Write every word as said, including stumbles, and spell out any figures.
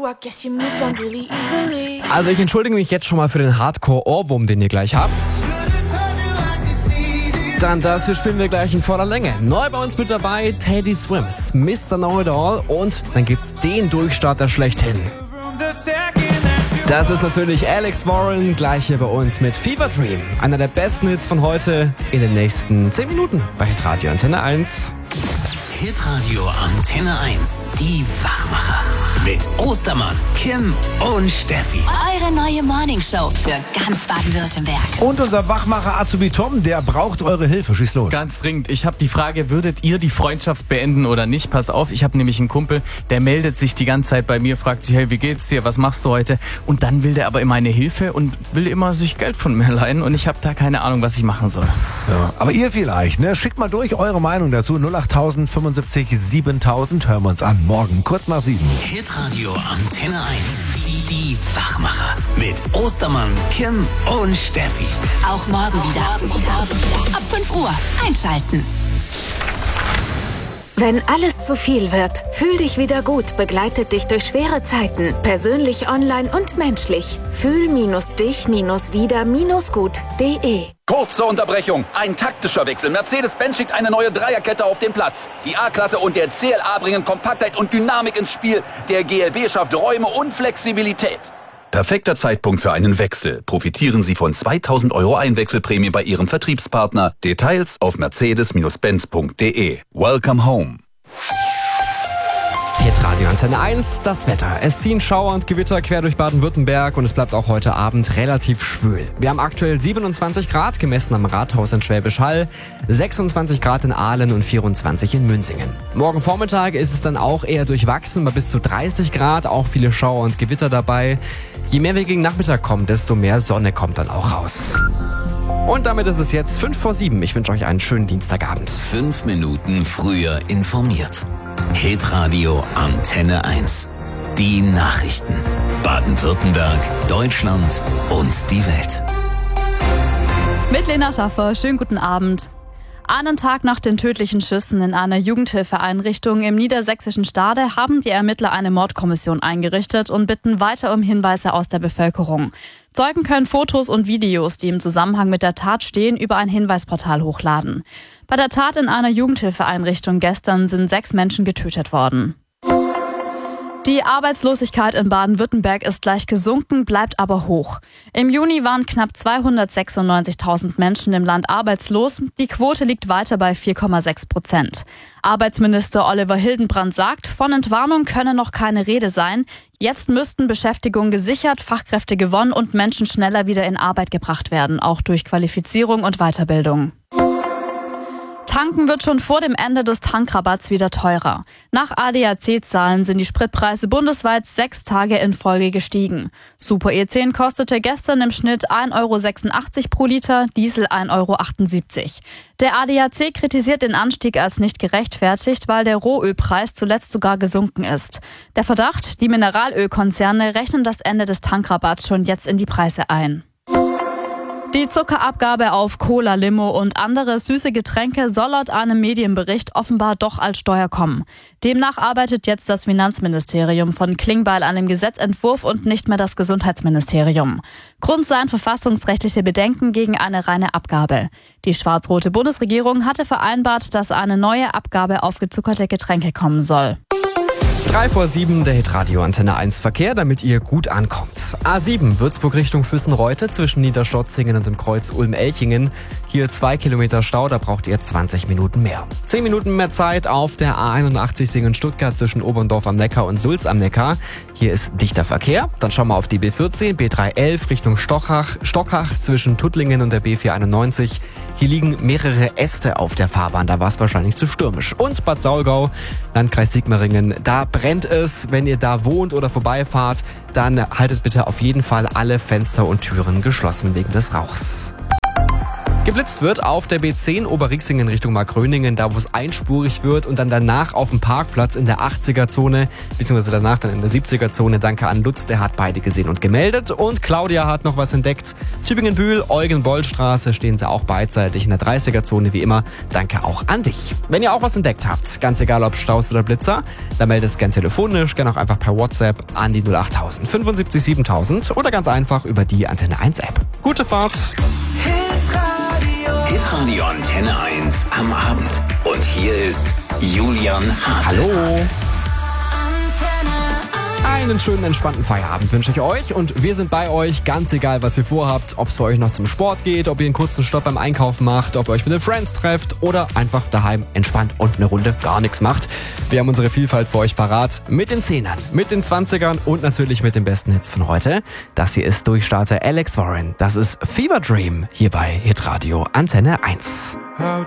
Also ich entschuldige mich jetzt schon mal für den Hardcore-Ohrwurm, den ihr gleich habt. Dann das hier spielen wir gleich in voller Länge. Neu bei uns mit dabei Teddy Swims, Mister Know-It-All und dann gibt's den Durchstarter schlechthin. Das ist natürlich Alex Warren, gleich hier bei uns mit Fever Dream. Einer der besten Hits von heute in den nächsten zehn Minuten bei Hitradio Antenne eins. Hitradio Antenne eins, die Wachmacher. Mit Ostermann, Kim und Steffi. Eure neue Morningshow für ganz Baden-Württemberg. Und unser Wachmacher Azubi Tom, der braucht eure Hilfe. Schieß los. Ganz dringend. Ich habe die Frage, würdet ihr die Freundschaft beenden oder nicht? Pass auf, ich habe nämlich einen Kumpel, der meldet sich die ganze Zeit bei mir, fragt sich, hey, wie geht's dir, was machst du heute? Und dann will der aber immer eine Hilfe und will immer sich Geld von mir leihen und ich habe da keine Ahnung, was ich machen soll. Ja, aber ihr vielleicht, ne? Schickt mal durch eure Meinung dazu. null acht fünfundsiebzig siebentausend. Hören wir uns an. Morgen, kurz nach sieben. Hitradio Antenne eins. Die, die Wachmacher. Mit Ostermann, Kim und Steffi. Auch morgen wieder. Ab fünf Uhr einschalten. Wenn alles zu viel wird, fühl dich wieder gut, begleitet dich durch schwere Zeiten, persönlich, online und menschlich. Fühl-dich-wieder-gut punkt de. Kurze Unterbrechung, ein taktischer Wechsel. Mercedes-Benz schickt eine neue Dreierkette auf den Platz. Die A-Klasse und der C L A bringen Kompaktheit und Dynamik ins Spiel. Der G L B schafft Räume und Flexibilität. Perfekter Zeitpunkt für einen Wechsel. Profitieren Sie von zweitausend Euro Einwechselprämie bei Ihrem Vertriebspartner. Details auf mercedes Benz punkt de. Welcome home. Hitradio Antenne eins, das Wetter. Es ziehen Schauer und Gewitter quer durch Baden-Württemberg und es bleibt auch heute Abend relativ schwül. Wir haben aktuell siebenundzwanzig Grad, gemessen am Rathaus in Schwäbisch Hall, sechsundzwanzig Grad in Aalen und vierundzwanzig in Münzingen. Morgen Vormittag ist es dann auch eher durchwachsen, bei bis zu dreißig Grad, auch viele Schauer und Gewitter dabei. Je mehr wir gegen Nachmittag kommen, desto mehr Sonne kommt dann auch raus. Und damit ist es jetzt fünf vor sieben. Ich wünsche euch einen schönen Dienstagabend. Fünf Minuten früher informiert. Hitradio Antenne eins. Die Nachrichten. Baden-Württemberg, Deutschland und die Welt. Mit Lena Schaffer, schönen guten Abend. Einen Tag nach den tödlichen Schüssen in einer Jugendhilfeeinrichtung im niedersächsischen Stade haben die Ermittler eine Mordkommission eingerichtet und bitten weiter um Hinweise aus der Bevölkerung. Zeugen können Fotos und Videos, die im Zusammenhang mit der Tat stehen, über ein Hinweisportal hochladen. Bei der Tat in einer Jugendhilfeeinrichtung gestern sind sechs Menschen getötet worden. Die Arbeitslosigkeit in Baden-Württemberg ist leicht gesunken, bleibt aber hoch. Im Juni waren knapp zweihundertsechsundneunzigtausend Menschen im Land arbeitslos. Die Quote liegt weiter bei vier Komma sechs Prozent. Arbeitsminister Oliver Hildenbrand sagt, von Entwarnung könne noch keine Rede sein. Jetzt müssten Beschäftigung gesichert, Fachkräfte gewonnen und Menschen schneller wieder in Arbeit gebracht werden, auch durch Qualifizierung und Weiterbildung. Tanken wird schon vor dem Ende des Tankrabatts wieder teurer. Nach A D A C-Zahlen sind die Spritpreise bundesweit sechs Tage in Folge gestiegen. Super E zehn kostete gestern im Schnitt ein Euro sechsundachtzig pro Liter, Diesel ein Euro achtundsiebzig. Der A D A C kritisiert den Anstieg als nicht gerechtfertigt, weil der Rohölpreis zuletzt sogar gesunken ist. Der Verdacht, die Mineralölkonzerne rechnen das Ende des Tankrabatts schon jetzt in die Preise ein. Die Zuckerabgabe auf Cola, Limo und andere süße Getränke soll laut einem Medienbericht offenbar doch als Steuer kommen. Demnach arbeitet jetzt das Finanzministerium von Klingbeil an dem Gesetzentwurf und nicht mehr das Gesundheitsministerium. Grund seien verfassungsrechtliche Bedenken gegen eine reine Abgabe. Die schwarz-rote Bundesregierung hatte vereinbart, dass eine neue Abgabe auf gezuckerte Getränke kommen soll. drei vor sieben, der Hitradio Antenne eins Verkehr, damit ihr gut ankommt. A sieben, Würzburg Richtung Füssen-Reutte zwischen Niederstotzingen und dem Kreuz Ulm-Elchingen. Hier zwei Kilometer Stau, da braucht ihr zwanzig Minuten mehr. zehn Minuten mehr Zeit auf der A einundachtzig Singen-Stuttgart zwischen Oberndorf am Neckar und Sulz am Neckar. Hier ist dichter Verkehr. Dann schauen wir auf die B vierzehn, B dreihundertelf Richtung Stockach, Stockach zwischen Tuttlingen und der B vierhunderteinundneunzig. Hier liegen mehrere Äste auf der Fahrbahn, da war es wahrscheinlich zu stürmisch. Und Bad Saulgau, Landkreis Sigmaringen, da brennt es. Wenn ihr da wohnt oder vorbeifahrt, dann haltet bitte auf jeden Fall alle Fenster und Türen geschlossen wegen des Rauchs. Geblitzt wird auf der B zehn Oberrixingen Richtung Markgröningen, da wo es einspurig wird und dann danach auf dem Parkplatz in der achtziger-Zone, beziehungsweise danach dann in der siebziger-Zone. Danke an Lutz, der hat beide gesehen und gemeldet. Und Claudia hat noch was entdeckt. Tübingen-Bühl, Eugen-Boll-Straße stehen sie auch beidseitig in der dreißiger-Zone wie immer. Danke auch an dich. Wenn ihr auch was entdeckt habt, ganz egal ob Staus oder Blitzer, dann meldet es gern telefonisch, gern auch einfach per WhatsApp an die null acht null null fünfundsiebzig siebentausend oder ganz einfach über die Antenne eins App. Gute Fahrt! Hitradio Antenne eins am Abend. Und hier ist Julian Haas. Hallo! Einen schönen, entspannten Feierabend wünsche ich euch und wir sind bei euch, ganz egal, was ihr vorhabt, ob es für euch noch zum Sport geht, ob ihr einen kurzen Stopp beim Einkaufen macht, ob ihr euch mit den Friends trefft oder einfach daheim entspannt und eine Runde gar nichts macht. Wir haben unsere Vielfalt für euch parat mit den Zehnern, mit den Zwanzigern und natürlich mit den besten Hits von heute. Das hier ist Durchstarter Alex Warren, das ist Fever Dream hier bei Hitradio Antenne eins. How